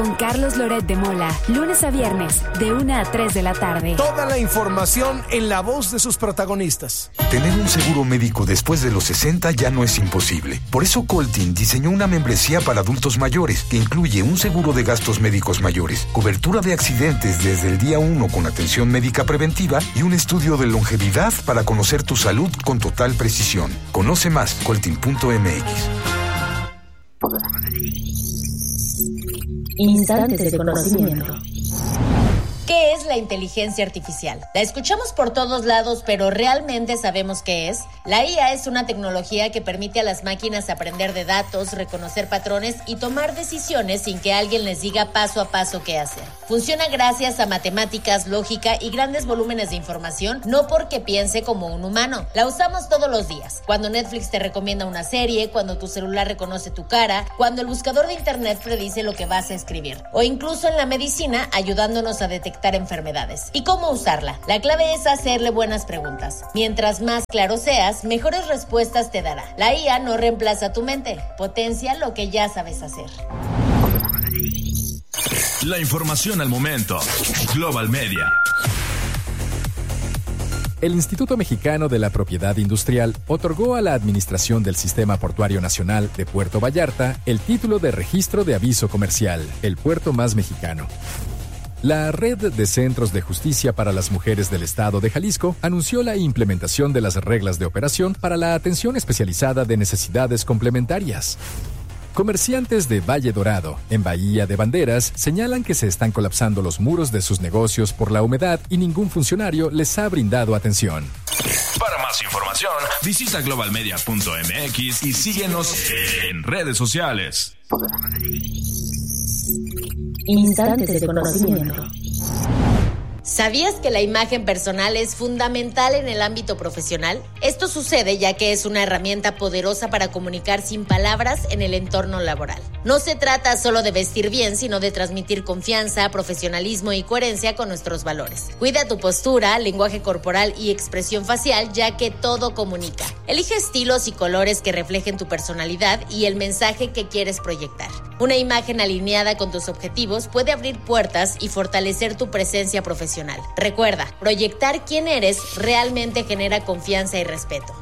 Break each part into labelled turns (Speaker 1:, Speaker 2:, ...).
Speaker 1: Con Carlos Loret de Mola, lunes a viernes, de 1 a 3 de la tarde.
Speaker 2: Toda la información en la voz de sus protagonistas.
Speaker 3: Tener un seguro médico después de los 60 ya no es imposible. Por eso Coltin diseñó una membresía para adultos mayores que incluye un seguro de gastos médicos mayores, cobertura de accidentes desde el día 1 con atención médica preventiva y un estudio de longevidad para conocer tu salud con total precisión. Conoce más, coltin.mx.
Speaker 4: Instantes de conocimiento.
Speaker 5: ¿Qué es la inteligencia artificial? La escuchamos por todos lados, pero ¿realmente sabemos qué es? La IA es una tecnología que permite a las máquinas aprender de datos, reconocer patrones y tomar decisiones sin que alguien les diga paso a paso qué hacer. Funciona gracias a matemáticas, lógica y grandes volúmenes de información, no porque piense como un humano. La usamos todos los días. Cuando Netflix te recomienda una serie, cuando tu celular reconoce tu cara, cuando el buscador de internet predice lo que vas a escribir, o incluso en la medicina ayudándonos a detectar enfermedades. ¿Y cómo usarla? La clave es hacerle buenas preguntas. Mientras más claro seas, mejores respuestas te dará. La IA no reemplaza tu mente, potencia lo que ya sabes hacer.
Speaker 6: La información al momento. Global Media.
Speaker 7: El Instituto Mexicano de la Propiedad Industrial otorgó a la Administración del Sistema Portuario Nacional de Puerto Vallarta el título de Registro de Aviso Comercial, el puerto más mexicano. La Red de Centros de Justicia para las Mujeres del Estado de Jalisco anunció la implementación de las reglas de operación para la atención especializada de necesidades complementarias. Comerciantes de Valle Dorado, en Bahía de Banderas, señalan que se están colapsando los muros de sus negocios por la humedad y ningún funcionario les ha brindado atención.
Speaker 6: Para más información, visita globalmedia.mx y síguenos en redes sociales.
Speaker 4: Instantes de conocimiento.
Speaker 5: ¿Sabías que la imagen personal es fundamental en el ámbito profesional? Esto sucede ya que es una herramienta poderosa para comunicar sin palabras en el entorno laboral. No se trata solo de vestir bien, sino de transmitir confianza, profesionalismo y coherencia con nuestros valores. Cuida tu postura, lenguaje corporal y expresión facial, ya que todo comunica. Elige estilos y colores que reflejen tu personalidad y el mensaje que quieres proyectar. Una imagen alineada con tus objetivos puede abrir puertas y fortalecer tu presencia profesional. Recuerda, proyectar quién eres realmente genera confianza y respeto.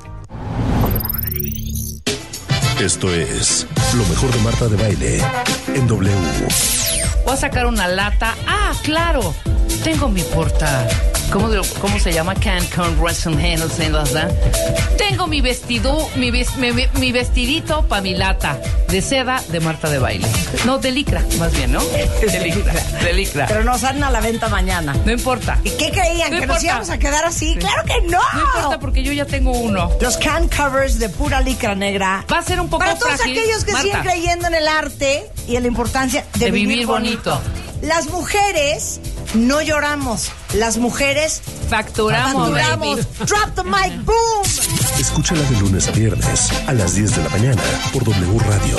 Speaker 8: Esto es lo mejor de Marta de Baile en W.
Speaker 9: Voy a sacar una lata. ¡Ah, claro! Tengo mi porta. ¿Cómo se llama? Tengo mi vestido, mi vestidito para mi lata de seda de Marta de Baile. No, de licra, más bien, ¿no? De licra.
Speaker 10: Pero nos salen a la venta mañana.
Speaker 9: No importa.
Speaker 10: ¿Y qué creían?
Speaker 9: No
Speaker 10: ¿Que
Speaker 9: importa.
Speaker 10: nos íbamos a quedar así? ¡Claro que no!
Speaker 9: No importa porque yo ya tengo uno.
Speaker 10: Los can covers de pura licra negra.
Speaker 9: Va a ser un poco
Speaker 10: para todos
Speaker 9: frágil,
Speaker 10: aquellos que
Speaker 9: Marta,
Speaker 10: siguen creyendo en el arte y en la importancia de vivir bonito. Las mujeres no lloramos. Las mujeres
Speaker 9: facturamos.
Speaker 10: Drop the mic, boom.
Speaker 8: Escúchala de lunes a viernes a las 10 de la mañana por W Radio.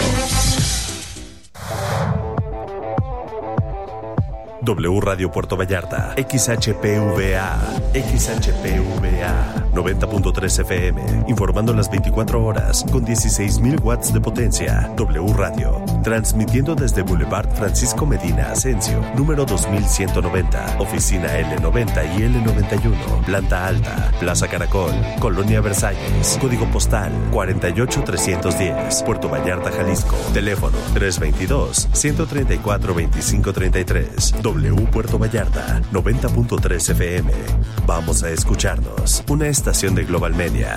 Speaker 8: W Radio Puerto Vallarta, XHPVA, 90.3 FM, informando las 24 horas con 16,000 watts de potencia. W Radio, transmitiendo desde Boulevard Francisco Medina Asensio, número 2190, oficina L90 y L91, planta alta, Plaza Caracol, Colonia Versalles, código postal 48310, Puerto Vallarta, Jalisco, teléfono 322-134-2533. W Puerto Vallarta, 90.3 FM. Vamos a escucharnos. Una estación de Global Media.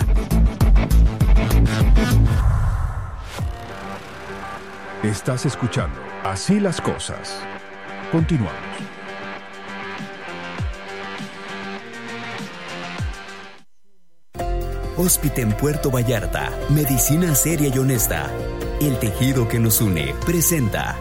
Speaker 11: Estás escuchando Así las Cosas. Continuamos.
Speaker 12: Hóspite en Puerto Vallarta. Medicina seria y honesta. El tejido que nos une presenta.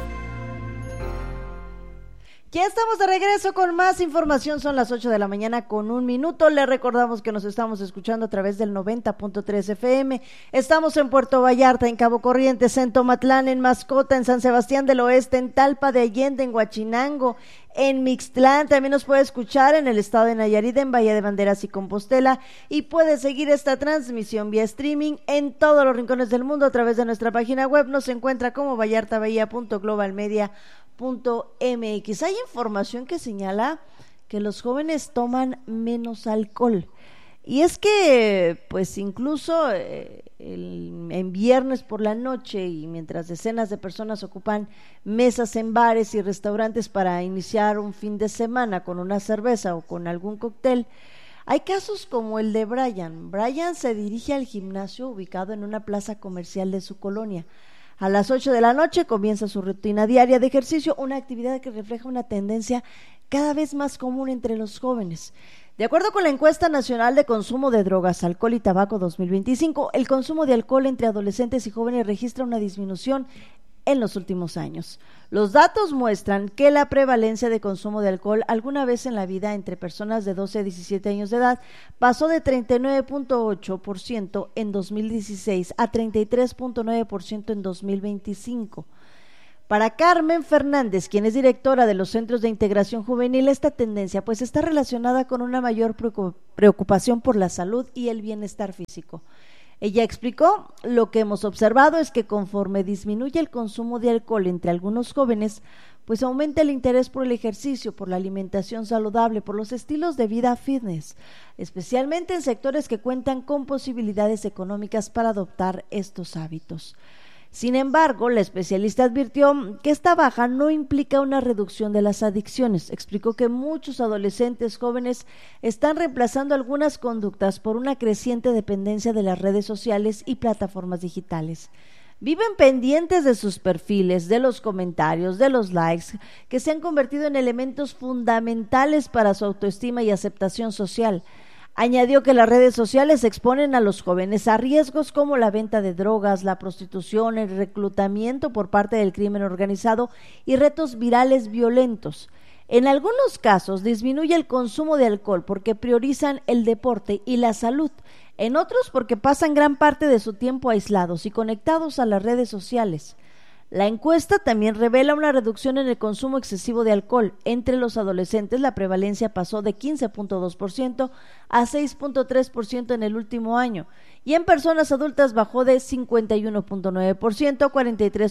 Speaker 13: Ya estamos de regreso con más información, son las 8 de la mañana con 1 minuto, le recordamos que nos estamos escuchando a través del 90.3 FM, estamos en Puerto Vallarta, en Cabo Corrientes, en Tomatlán, en Mascota, en San Sebastián del Oeste, en Talpa de Allende, en Huachinango, en Mixtlán, también nos puede escuchar en el estado de Nayarit, en Bahía de Banderas y Compostela, y puede seguir esta transmisión vía streaming en todos los rincones del mundo a través de nuestra página web, nos encuentra como vallartabahía.globalmedia.com. Hay información que señala que los jóvenes toman menos alcohol. Y es que, pues incluso en viernes por la noche y mientras decenas de personas ocupan mesas en bares y restaurantes para iniciar un fin de semana con una cerveza o con algún cóctel, hay casos como el de Brian. Brian se dirige al gimnasio ubicado en una plaza comercial de su colonia. A las 8 de la noche comienza su rutina diaria de ejercicio, una actividad que refleja una tendencia cada vez más común entre los jóvenes. De acuerdo con la encuesta nacional de consumo de drogas, alcohol y tabaco 2025, el consumo de alcohol entre adolescentes y jóvenes registra una disminución en los últimos años. Los datos muestran que la prevalencia de consumo de alcohol alguna vez en la vida entre personas de 12 a 17 años de edad pasó de 39.8% en 2016 a 33.9% en 2025. Para Carmen Fernández, quien es directora de los Centros de Integración Juvenil, esta tendencia pues está relacionada con una mayor preocupación por la salud y el bienestar físico. Ella explicó: lo que hemos observado es que conforme disminuye el consumo de alcohol entre algunos jóvenes, pues aumenta el interés por el ejercicio, por la alimentación saludable, por los estilos de vida fitness, especialmente en sectores que cuentan con posibilidades económicas para adoptar estos hábitos. Sin embargo, la especialista advirtió que esta baja no implica una reducción de las adicciones. Explicó que muchos adolescentes jóvenes están reemplazando algunas conductas por una creciente dependencia de las redes sociales y plataformas digitales. Viven pendientes de sus perfiles, de los comentarios, de los likes, que se han convertido en elementos fundamentales para su autoestima y aceptación social. Añadió que las redes sociales exponen a los jóvenes a riesgos como la venta de drogas, la prostitución, el reclutamiento por parte del crimen organizado y retos virales violentos. En algunos casos disminuye el consumo de alcohol porque priorizan el deporte y la salud, en otros porque pasan gran parte de su tiempo aislados y conectados a las redes sociales. La encuesta también revela una reducción en el consumo excesivo de alcohol. Entre los adolescentes la prevalencia pasó de 15.2% a 6.3% en el último año y en personas adultas bajó de 51.9% a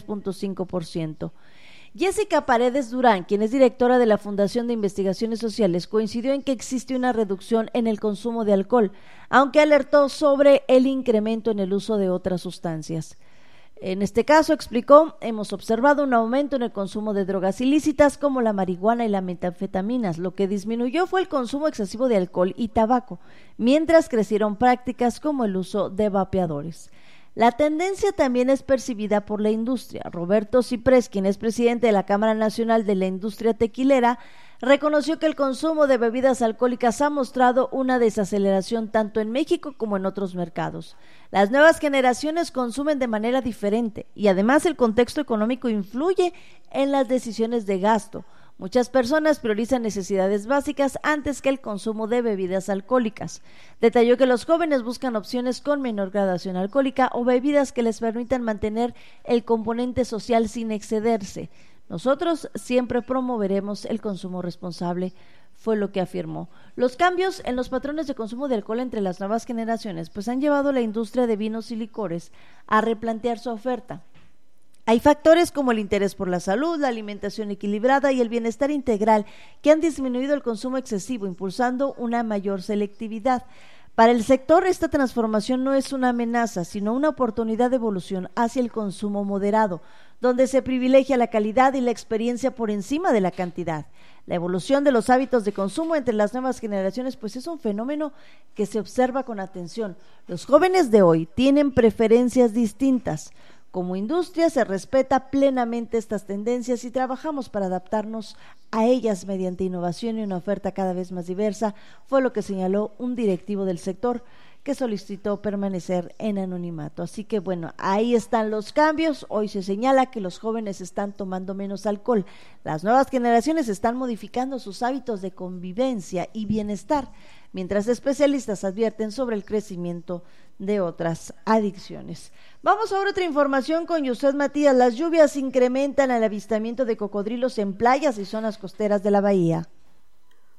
Speaker 13: 43.5%. Jessica Paredes Durán, quien es directora de la Fundación de Investigaciones Sociales, coincidió en que existe una reducción en el consumo de alcohol, aunque alertó sobre el incremento en el uso de otras sustancias. En este caso, explicó, hemos observado un aumento en el consumo de drogas ilícitas como la marihuana y las metanfetaminas. Lo que disminuyó fue el consumo excesivo de alcohol y tabaco, mientras crecieron prácticas como el uso de vapeadores. La tendencia también es percibida por la industria. Roberto Ciprés, quien es presidente de la Cámara Nacional de la Industria Tequilera, reconoció que el consumo de bebidas alcohólicas ha mostrado una desaceleración tanto en México como en otros mercados. Las nuevas generaciones consumen de manera diferente y además el contexto económico influye en las decisiones de gasto. Muchas personas priorizan necesidades básicas antes que el consumo de bebidas alcohólicas. Detalló que los jóvenes buscan opciones con menor gradación alcohólica o bebidas que les permitan mantener el componente social sin excederse. Nosotros siempre promoveremos el consumo responsable, fue lo que afirmó. Los cambios en los patrones de consumo de alcohol entre las nuevas generaciones pues han llevado a la industria de vinos y licores a replantear su oferta. Hay factores como el interés por la salud, la alimentación equilibrada y el bienestar integral que han disminuido el consumo excesivo, impulsando una mayor selectividad. Para el sector, esta transformación no es una amenaza, sino una oportunidad de evolución hacia el consumo moderado, donde se privilegia la calidad y la experiencia por encima de la cantidad. La evolución de los hábitos de consumo entre las nuevas generaciones pues es un fenómeno que se observa con atención. Los jóvenes de hoy tienen preferencias distintas. Como industria se respeta plenamente estas tendencias y trabajamos para adaptarnos a ellas mediante innovación y una oferta cada vez más diversa, fue lo que señaló un directivo del sector que solicitó permanecer en anonimato. Así que bueno, ahí están los cambios. Hoy se señala que los jóvenes están tomando menos alcohol. Las nuevas generaciones están modificando sus hábitos de convivencia y bienestar, mientras especialistas advierten sobre el crecimiento de otras adicciones. Vamos a otra información con Yusef Matías. Las lluvias incrementan el avistamiento de cocodrilos en playas y zonas costeras de la bahía.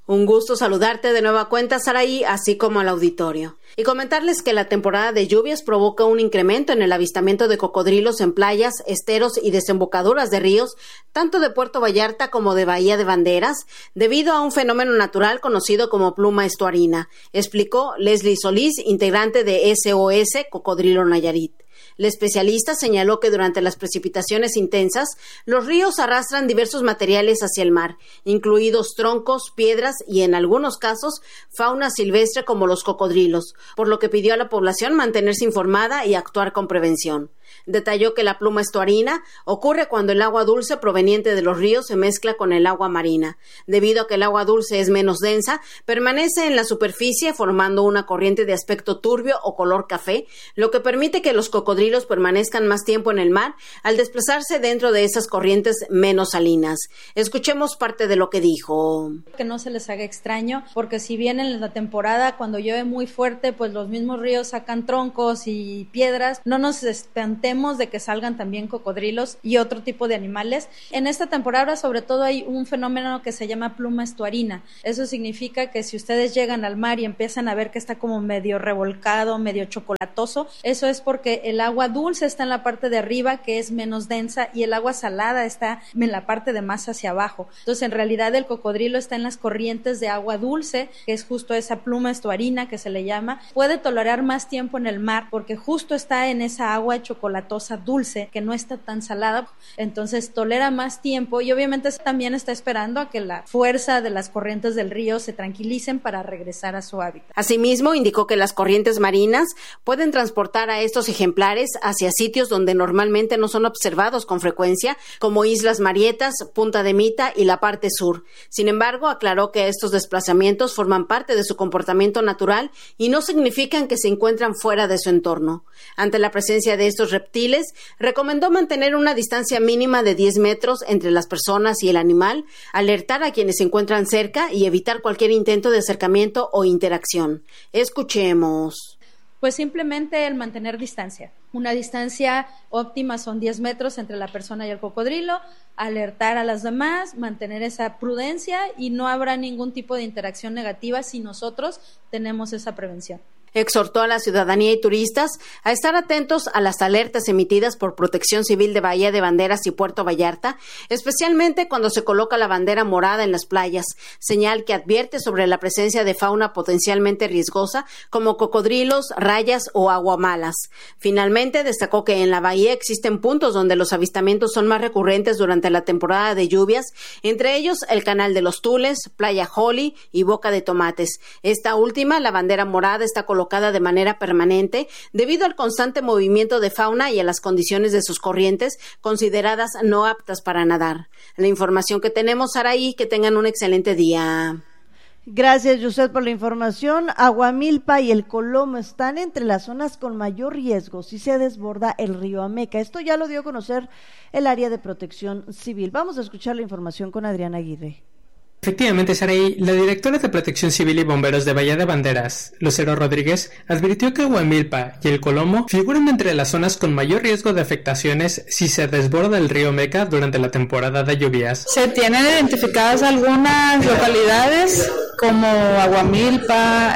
Speaker 14: Un gusto saludarte de nueva cuenta, Saraí, así como al auditorio. Y comentarles que la temporada de lluvias provoca un incremento en el avistamiento de cocodrilos en playas, esteros y desembocaduras de ríos, tanto de Puerto Vallarta como de Bahía de Banderas, debido a un fenómeno natural conocido como pluma estuarina, explicó Leslie Solís, integrante de SOS Cocodrilo Nayarit. El especialista señaló que durante las precipitaciones intensas, los ríos arrastran diversos materiales hacia el mar, incluidos troncos, piedras y, en algunos casos, fauna silvestre como los cocodrilos, por lo que pidió a la población mantenerse informada y actuar con prevención. Detalló que la pluma estuarina ocurre cuando el agua dulce proveniente de los ríos se mezcla con el agua marina. Debido a que el agua dulce es menos densa, permanece en la superficie formando una corriente de aspecto turbio o color café, lo que permite que los cocodrilos permanezcan más tiempo en el mar al desplazarse dentro de esas corrientes menos salinas. Escuchemos parte de lo que dijo.
Speaker 15: Que no se les haga extraño, porque si bien en la temporada cuando llueve muy fuerte, pues los mismos ríos sacan troncos y piedras, no nos espantemos de que salgan también cocodrilos y otro tipo de animales. En esta temporada sobre todo hay un fenómeno que se llama pluma estuarina. Eso significa que si ustedes llegan al mar y empiezan a ver que está como medio revolcado, medio chocolatoso, eso es porque el agua dulce está en la parte de arriba, que es menos densa, y el agua salada está en la parte de más hacia abajo. Entonces en realidad el cocodrilo está en las corrientes de agua dulce, que es justo esa pluma estuarina que se le llama. Puede tolerar más tiempo en el mar porque justo está en esa agua chocolatosa dulce, que no está tan salada, entonces tolera más tiempo y obviamente también está esperando a que la fuerza de las corrientes del río se tranquilicen para regresar a su hábitat.
Speaker 14: Asimismo, indicó que las corrientes marinas pueden transportar a estos ejemplares hacia sitios donde normalmente no son observados con frecuencia, como Islas Marietas, Punta de Mita y la parte sur. Sin embargo, aclaró que estos desplazamientos forman parte de su comportamiento natural y no significan que se encuentran fuera de su entorno. Ante la presencia de estos reptiles, recomendó mantener una distancia mínima de 10 metros entre las personas y el animal, alertar a quienes se encuentran cerca y evitar cualquier intento de acercamiento o interacción. Escuchemos.
Speaker 15: Pues simplemente el mantener distancia. Una distancia óptima son 10 metros entre la persona y el cocodrilo, alertar a las demás, mantener esa prudencia y no habrá ningún tipo de interacción negativa si nosotros tenemos esa prevención.
Speaker 14: Exhortó a la ciudadanía y turistas a estar atentos a las alertas emitidas por Protección Civil de Bahía de Banderas y Puerto Vallarta, especialmente cuando se coloca la bandera morada en las playas, señal que advierte sobre la presencia de fauna potencialmente riesgosa como cocodrilos, rayas o aguamalas. Finalmente, destacó que en la bahía existen puntos donde los avistamientos son más recurrentes durante la temporada de lluvias, entre ellos el Canal de los Tules, Playa Holly y Boca de Tomates. Esta última, la bandera morada, está colocada de manera permanente debido al constante movimiento de fauna y a las condiciones de sus corrientes consideradas no aptas para nadar. La información que tenemos, Saraí, que tengan un excelente día.
Speaker 13: Gracias, José, por la información. Aguamilpa y el Colomo están entre las zonas con mayor riesgo si se desborda el río Ameca. Esto ya lo dio a conocer el área de Protección Civil. Vamos a escuchar la información con Adriana Aguirre.
Speaker 16: Efectivamente, Saraí, la directora de Protección Civil y Bomberos de Bahía de Banderas, Lucero Rodríguez, advirtió que Aguamilpa y el Colomo figuran entre las zonas con mayor riesgo de afectaciones si se desborda el río Meca durante la temporada de lluvias.
Speaker 17: Se tienen identificadas algunas localidades como Aguamilpa,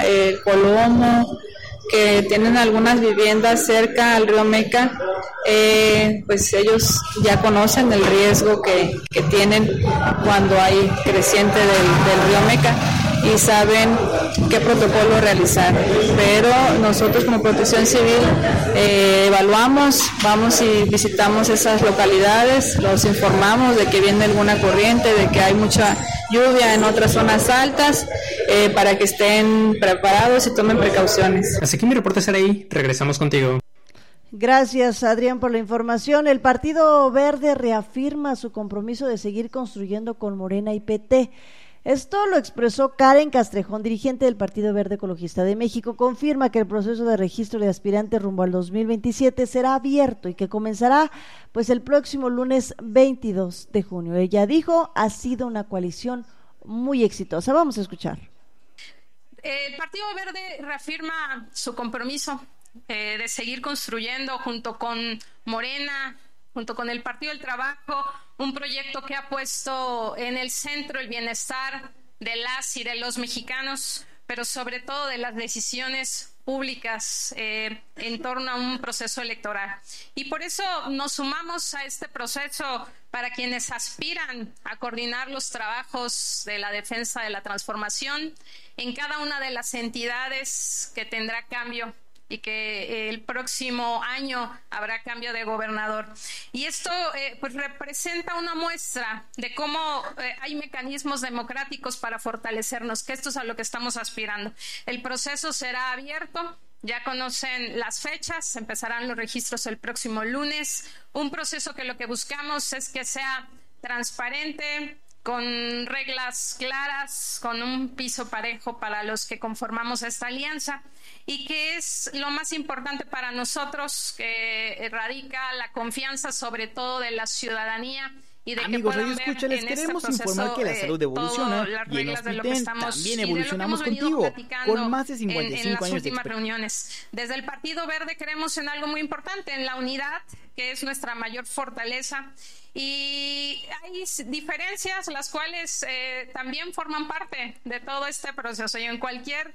Speaker 17: Colomo, que tienen algunas viviendas cerca al río Meca. Pues ellos ya conocen el riesgo que tienen cuando hay creciente del río Meca y saben qué protocolo realizar. Pero nosotros como Protección Civil evaluamos, vamos y visitamos esas localidades, los informamos de que viene alguna corriente, de que hay mucha lluvia en otras zonas altas, para que estén preparados y tomen precauciones.
Speaker 16: Así que mi reporte será ahí, regresamos contigo.
Speaker 13: Gracias, Adrián, por la información. El Partido Verde reafirma su compromiso de seguir construyendo con Morena y PT. Esto lo expresó Karen Castrejón, dirigente del Partido Verde Ecologista de México. Confirma que el proceso de registro de aspirantes rumbo al 2027 será abierto y que comenzará pues el próximo lunes 22 de junio. Ella dijo, ha sido una coalición muy exitosa. Vamos a escuchar.
Speaker 18: El Partido Verde reafirma su compromiso de seguir construyendo junto con Morena, junto con el Partido del Trabajo, un proyecto que ha puesto en el centro el bienestar de las y de los mexicanos, pero sobre todo de las decisiones públicas en torno a un proceso electoral. Y por eso nos sumamos a este proceso para quienes aspiran a coordinar los trabajos de la defensa de la transformación en cada una de las entidades que tendrá cambio y que el próximo año habrá cambio de gobernador. Y esto pues representa una muestra de cómo hay mecanismos democráticos para fortalecernos, que esto es a lo que estamos aspirando. El proceso será abierto, ya conocen las fechas, empezarán los registros el próximo lunes, un proceso que lo que buscamos es que sea transparente, con reglas claras, con un piso parejo para los que conformamos esta alianza, y que es lo más importante para nosotros, que radica la confianza sobre todo de la ciudadanía y de
Speaker 19: Amigos,
Speaker 18: que puedan
Speaker 19: escucha, les queremos
Speaker 18: este proceso,
Speaker 19: informar que la salud evoluciona y en Hospiten también evolucionamos contigo, con más de 55 años de experiencia.
Speaker 18: Desde el Partido Verde creemos en algo muy importante, en la unidad, que es nuestra mayor fortaleza, y hay diferencias las cuales también forman parte de todo este proceso, y en cualquier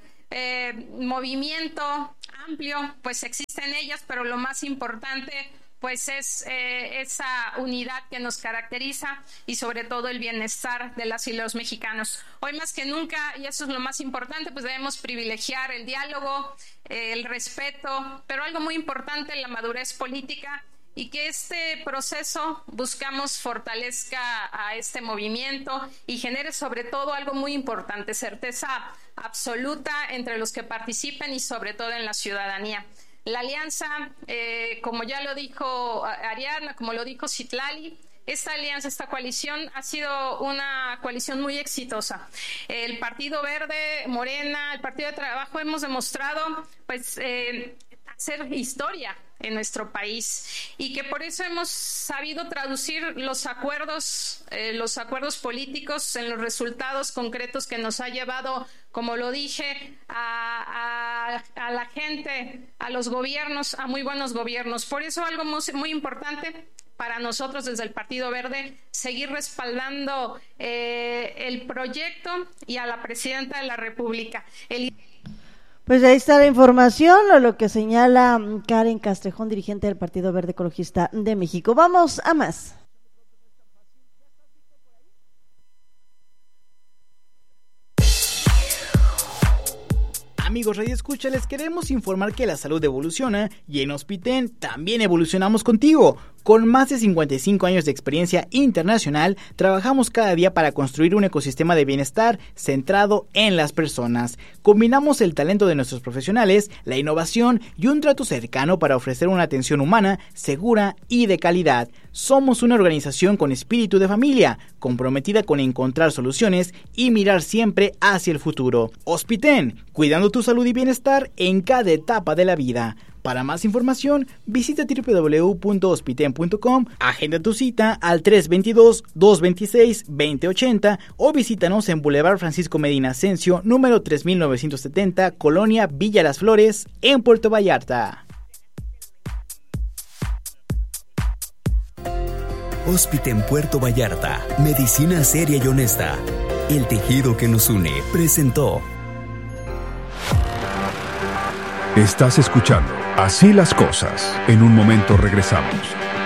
Speaker 18: movimiento amplio pues existen ellas, pero lo más importante pues es esa unidad que nos caracteriza y sobre todo el bienestar de las y los mexicanos. Hoy más que nunca, y eso es lo más importante, pues debemos privilegiar el diálogo, el respeto, pero algo muy importante, la madurez política, y que este proceso buscamos fortalezca a este movimiento y genere sobre todo algo muy importante, certeza absoluta entre los que participen y sobre todo en la ciudadanía. La alianza, como ya lo dijo Ariadna, como lo dijo Citlali, esta alianza, esta coalición ha sido una coalición muy exitosa. El Partido Verde, Morena, el Partido de Trabajo hemos demostrado pues hacer historia en nuestro país, y que por eso hemos sabido traducir los acuerdos políticos en los resultados concretos que nos ha llevado, como lo dije, a la gente, a los gobiernos, a muy buenos gobiernos. Por eso algo muy importante para nosotros desde el Partido Verde, seguir respaldando el proyecto y a la Presidenta de la República.
Speaker 13: Pues ahí está la información, lo que señala Karen Castrejón, dirigente del Partido Verde Ecologista de México. Vamos a más.
Speaker 19: Amigos Radio Escucha, les queremos informar que la salud evoluciona y en Hospiten también evolucionamos contigo. Con más de 55 años de experiencia internacional, trabajamos cada día para construir un ecosistema de bienestar centrado en las personas. Combinamos el talento de nuestros profesionales, la innovación y un trato cercano para ofrecer una atención humana, segura y de calidad. Somos una organización con espíritu de familia, comprometida con encontrar soluciones y mirar siempre hacia el futuro. Hospiten, cuidando tu salud y bienestar en cada etapa de la vida. Para más información, visita www.hospiten.com, agenda tu cita al 322-226-2080 o visítanos en Boulevard Francisco Medina Asensio, número 3970, Colonia Villa Las Flores, en Puerto Vallarta.
Speaker 12: Hospiten Puerto Vallarta, medicina seria y honesta. El tejido que nos une presentó.
Speaker 11: Estás escuchando Así las cosas. En un momento regresamos.